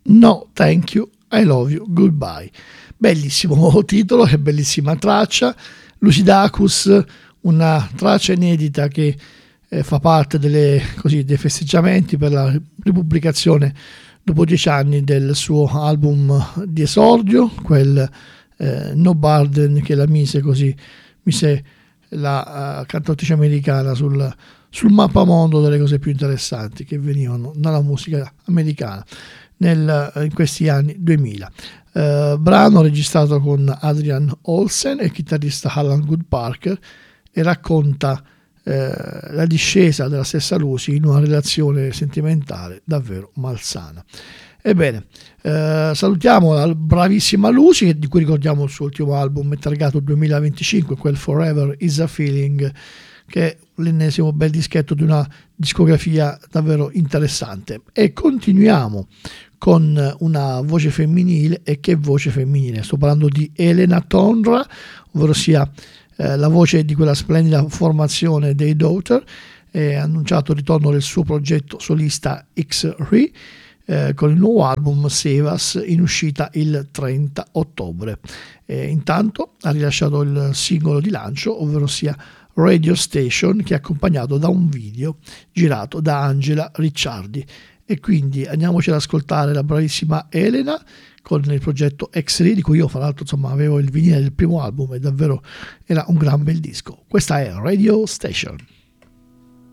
No Thank You, I Love You, Goodbye. Bellissimo titolo e bellissima traccia. Lucidacus, una traccia inedita che fa parte dei festeggiamenti per la ripubblicazione dopo 10 anni del suo album di esordio, quel No Burden che la mise la cantautrice americana sul mappamondo delle cose più interessanti che venivano dalla musica americana in questi anni 2000. Brano registrato con Adrian Olsen e il chitarrista Alan Good Parker, e racconta la discesa della stessa Lucy in una relazione sentimentale davvero malsana. Ebbene, salutiamo la bravissima Lucy, di cui ricordiamo il suo ultimo album targato 2025, quel Forever Is a Feeling, che è l'ennesimo bel dischetto di una discografia davvero interessante. E continuiamo con una voce femminile. E che voce femminile! Sto parlando di Elena Tondra, ovvero sia la voce di quella splendida formazione dei Daughter. Ha annunciato il ritorno del suo progetto solista X-Ray con il nuovo album Save Us, in uscita il 30 ottobre. Intanto ha rilasciato il singolo di lancio, ovvero sia Radio Station, che è accompagnato da un video girato da Angela Ricciardi. E quindi andiamoci ad ascoltare la bravissima Elena con il progetto X-Ray, di cui io fra l'altro avevo il vinile del primo album e davvero era un gran bel disco. Questa è Radio Station.